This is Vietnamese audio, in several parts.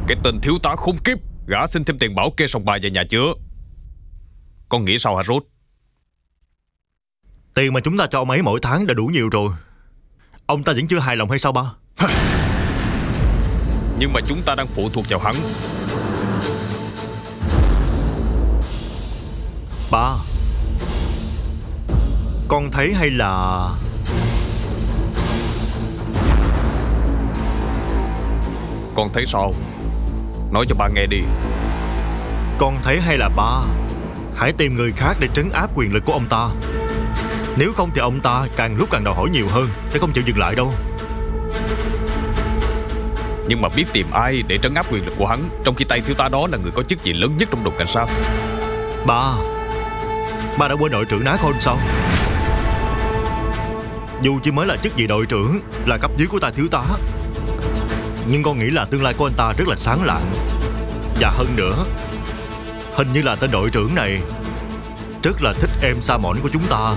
Cái tên thiếu tá khốn kiếp, gã xin thêm tiền bảo kê sòng bài và nhà chữa. Con nghĩ sao hả Rốt? Tiền mà chúng ta cho ông ấy mỗi tháng đã đủ nhiều rồi. Ông ta vẫn chưa hài lòng hay sao ba? Nhưng mà chúng ta đang phụ thuộc vào hắn. Ba, con thấy hay là Con thấy sao? Nói cho ba nghe đi. Con thấy hay là ba hãy tìm người khác để trấn áp quyền lực của ông ta. Nếu không thì ông ta càng lúc càng đòi hỏi nhiều hơn, sẽ không chịu dừng lại đâu. Nhưng mà biết tìm ai để trấn áp quyền lực của hắn, trong khi tay thiếu tá đó là người có chức vị lớn nhất trong đồn cảnh sát? Ba đã quên đội trưởng Ná Khôn sao? Dù chỉ mới là chức vị đội trưởng, là cấp dưới của ta thiếu tá, nhưng con nghĩ là tương lai của anh ta rất là sáng lạng. Và hơn nữa, hình như là tên đội trưởng này rất là thích em sa mỏn của chúng ta.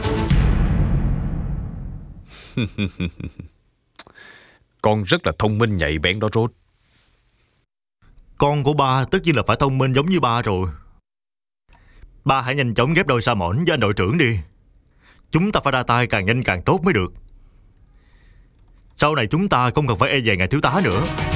Con rất là thông minh nhạy bén đó Rốt. Con của ba tất nhiên là phải thông minh giống như ba rồi. Ba hãy nhanh chóng ghép đôi sa mỏn với anh đội trưởng đi. Chúng ta phải ra tay càng nhanh càng tốt mới được. Sau này chúng ta không cần phải e dè ngài thiếu tá nữa.